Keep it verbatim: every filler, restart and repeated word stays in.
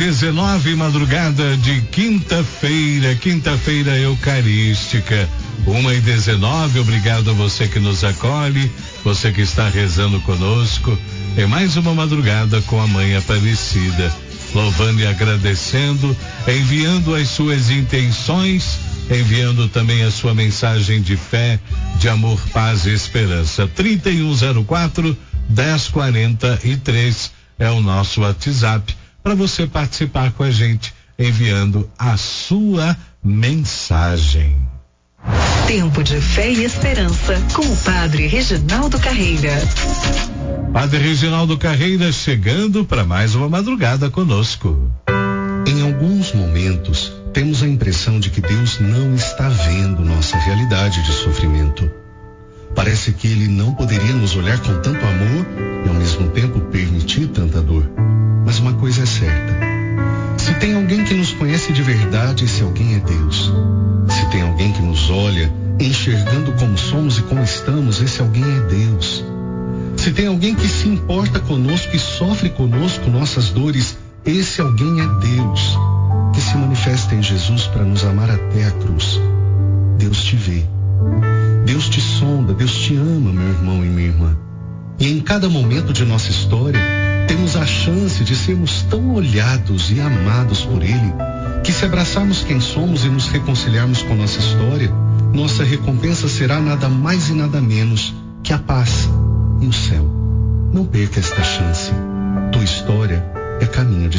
dezenove, madrugada de quinta-feira, quinta-feira eucarística. uma e dezenove, obrigado a você que nos acolhe, você que está rezando conosco. É mais uma madrugada com a Mãe Aparecida, louvando e agradecendo, enviando as suas intenções, enviando também a sua mensagem de fé, de amor, paz e esperança. trinta e um zero quatro, dez quarenta e três é o nosso WhatsApp para você participar com a gente, enviando a sua mensagem. Tempo de fé e esperança com o Padre Reginaldo Carreira. Padre Reginaldo Carreira chegando para mais uma madrugada conosco. Em alguns momentos, temos a impressão de que Deus não está vendo nossa realidade de sofrimento. Parece que Ele não poderia nos olhar com tanto amor e ao mesmo tempo permitir tanta dor. Mas uma coisa é certa: se tem alguém que nos conhece de verdade, esse alguém é Deus. Se tem alguém que nos olha, enxergando como somos e como estamos, esse alguém é Deus. Se tem alguém que se importa conosco e sofre conosco nossas dores, esse alguém é Deus, que se manifesta em Jesus para nos amar até a cruz. Deus te vê, Deus te sonda, Deus te ama, meu irmão e minha irmã. E em cada momento de nossa história, temos a chance de sermos tão olhados e amados por Ele, que se abraçarmos quem somos e nos reconciliarmos com nossa história, nossa recompensa será nada mais e nada menos que a paz e o céu. Não perca esta chance. Tua história é caminho de